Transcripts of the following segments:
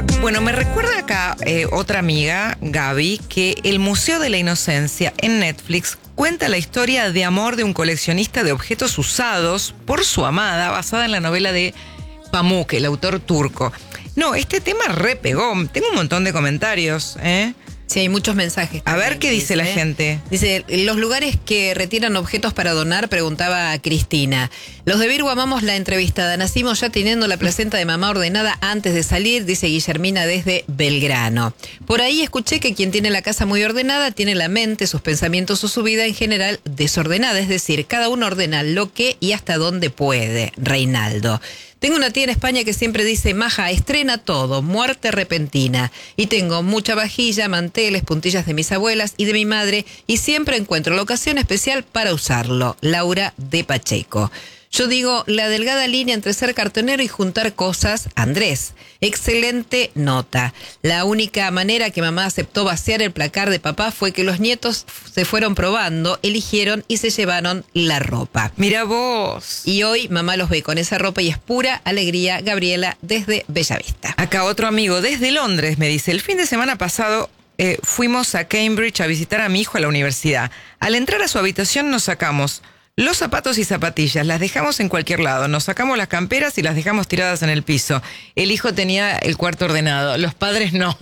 Bueno, me recuerda acá otra amiga, Gaby, que el Museo de la Inocencia en Netflix cuenta la historia de amor de un coleccionista de objetos usados por su amada, basada en la novela de Pamuk, el autor turco. No, este tema repegó. Tengo un montón de comentarios, ¿eh? Sí, hay muchos mensajes. A ver qué dice la gente. Dice, los lugares que retiran objetos para donar, preguntaba Cristina. Los de Virgo amamos la entrevistada. Nacimos ya teniendo la placenta de mamá ordenada antes de salir, dice Guillermina desde Belgrano. Por ahí escuché que quien tiene la casa muy ordenada tiene la mente, sus pensamientos o su vida en general desordenada. Es decir, cada uno ordena lo que y hasta dónde puede. Reinaldo. Tengo una tía en España que siempre dice, Maja, estrena todo, muerte repentina. Y tengo mucha vajilla, manteles, puntillas de mis abuelas y de mi madre, y siempre encuentro la ocasión especial para usarlo. Laura de Pacheco. Yo digo, la delgada línea entre ser cartonero y juntar cosas, Andrés. Excelente nota. La única manera que mamá aceptó vaciar el placar de papá fue que los nietos se fueron probando, eligieron y se llevaron la ropa. Mira vos. Y hoy mamá los ve con esa ropa y es pura alegría. Gabriela desde Bellavista. Acá otro amigo desde Londres me dice, el fin de semana pasado fuimos a Cambridge a visitar a mi hijo a la universidad. Al entrar a su habitación nos sacamos los zapatos y zapatillas, las dejamos en cualquier lado, nos sacamos las camperas y las dejamos tiradas en el piso. El hijo tenía el cuarto ordenado, los padres no.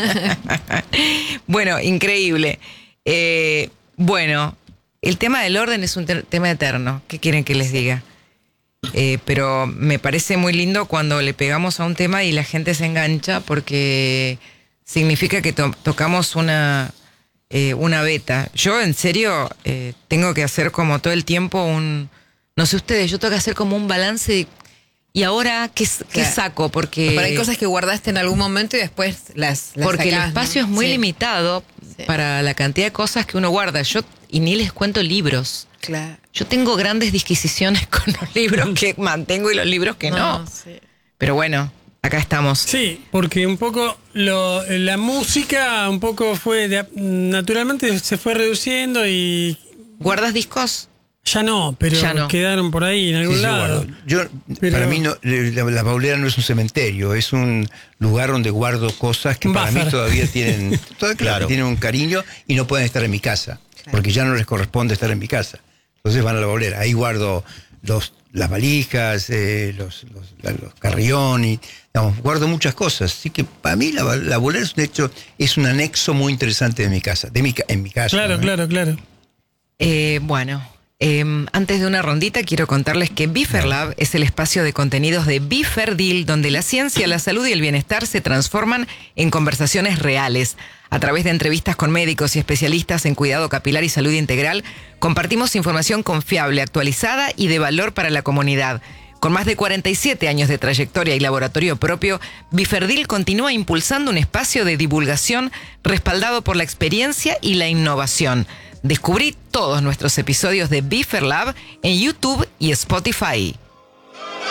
Bueno, increíble. Bueno, el tema del orden es un tema eterno. ¿Qué quieren que les diga? Pero me parece muy lindo cuando le pegamos a un tema y la gente se engancha porque significa que tocamos una beta. Yo, en serio, tengo que hacer como todo el tiempo no sé ustedes, yo tengo que hacer como un balance de, ¿y ahora qué saco? Porque Pero hay cosas que guardaste en algún momento y después las porque sacás, el espacio, ¿no?, es muy limitado para la cantidad de cosas que uno guarda. Y ni les cuento libros. Claro. Yo tengo grandes disquisiciones con los libros que mantengo y los libros que no. Sí. Pero bueno, acá estamos. Sí, porque un poco la música un poco fue naturalmente se fue reduciendo y ¿Guardas discos? ya no, pero Ya no. quedaron por ahí en algún Sí, lado. Para mí no, la Paulera no es un cementerio, es un lugar donde guardo cosas que para mí todavía tienen, tienen un cariño y no pueden estar en mi casa, porque ya no les corresponde estar en mi casa. Entonces van a la Paulera. Ahí guardo las valijas, los carriones, digamos, guardo muchas cosas. Así que para mí la Paulera es un anexo muy interesante de mi casa, en mi casa. Claro, ¿no? claro. Bueno, antes de una rondita quiero contarles que Biferlab es el espacio de contenidos de Biferdil, donde la ciencia, la salud y el bienestar se transforman en conversaciones reales. A través de entrevistas con médicos y especialistas en cuidado capilar y salud integral, compartimos información confiable, actualizada y de valor para la comunidad. Con más de 47 años de trayectoria y laboratorio propio, Biferdil continúa impulsando un espacio de divulgación respaldado por la experiencia y la innovación. Descubrí todos nuestros episodios de Biferlab en YouTube y Spotify.